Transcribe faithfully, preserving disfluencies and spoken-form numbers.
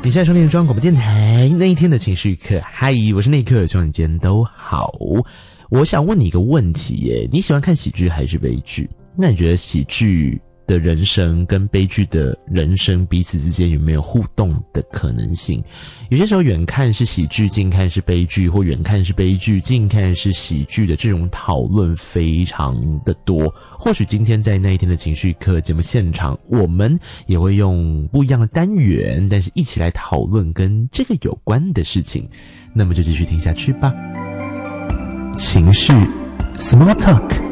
你现在收听的中央广播电台那一天的情绪课，嗨，我是内克，希望你今天都好。我想问你一个问题耶，你喜欢看喜剧还是悲剧？那你觉得喜剧的人生跟悲剧的人生彼此之间有没有互动的可能性？有些时候远看是喜剧，近看是悲剧，或远看是悲剧，近看是喜剧的这种讨论非常的多。或许今天在那一天的情绪课节目现场，我们也会用不一样的单元，但是一起来讨论跟这个有关的事情。那么就继续听下去吧。情绪 Small Talk。